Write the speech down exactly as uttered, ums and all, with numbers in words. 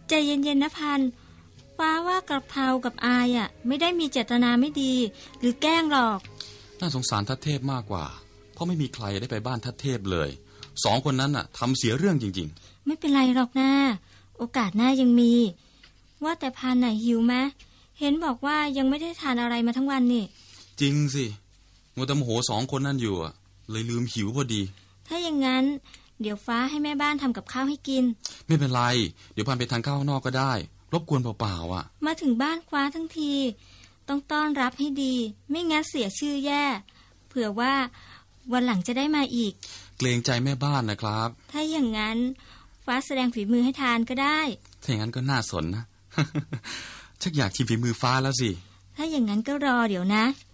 ใจเย็นๆนะพันฟ้าว่ากระเพรากับอายอ่ะไม่ได้มีเจตนาไม่ดีหรือแกล้งหรอกน่าสงสารทัดเทพมากกว่าเพราะไม่มีใครได้ไปบ้านทัดเทพเลยสองคนนั้นน่ะทำเสียเรื่องจริงๆไม่เป็นไรหรอกนะโอกาสหน้ายังมีว่าแต่พันน่ะหิวไหมเห็นบอกว่ายังไม่ได้ทานอะไรมาทั้งวันนี่จริงสิมัวแต่โมโหสองคนนั่นอยู่อ่ะเลยลืมหิวพอดีถ้าอย่างนั้นเดี๋ยวฟ้าให้แม่บ้านทำกับข้าวให้กินไม่เป็นไรเดี๋ยวพันไปทานข้าวนอกก็ได้รบกวนเปล่าๆอ่ะมาถึงบ้านฟ้าทั้งทีต้องต้อนรับให้ดีไม่งั้นเสียชื่อแย่เผื่อว่าวันหลังจะได้มาอีกเกรงใจแม่บ้านนะครับถ้าอย่างนั้นฟ้าแสดงฝีมือให้ทานก็ได้ถ้าอย่างนั้นก็น่าสนนะ ชักอยากชิมฝีมือฟ้าแล้วสิถ้าอย่างนั้นก็รอเดี๋ยวนะ